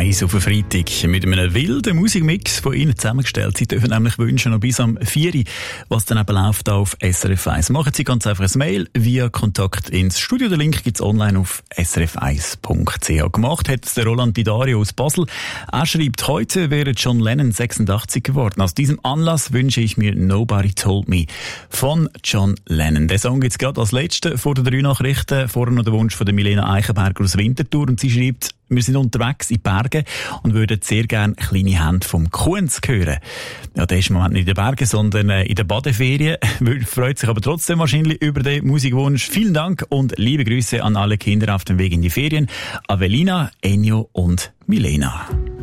1 auf einen Freitag mit einem wilden Musikmix von Ihnen zusammengestellt. Sie dürfen nämlich wünschen noch bis am 4 Uhr, was dann eben läuft auf SRF 1. Machen Sie ganz einfach ein Mail via Kontakt ins Studio. Den Link gibt es online auf srf1.ch. Gemacht hat es der Roland Didario aus Basel. Er schreibt, heute wäre John Lennon 86 geworden. Aus diesem Anlass wünsche ich mir Nobody Told Me von John Lennon. Der Song gibt es gerade als letzten vor den 3 Nachrichten. Vorher noch der Wunsch von der Milena Eichenberger aus Winterthur. Und sie schreibt, wir sind unterwegs in Bergen und würden sehr gerne kleine Hände vom Kunz hören. Ja, der ist im Moment nicht in den Bergen, sondern in der Badeferien. Freut sich aber trotzdem wahrscheinlich über den Musikwunsch. Vielen Dank und liebe Grüße an alle Kinder auf dem Weg in die Ferien. Avelina, Ennio und Milena.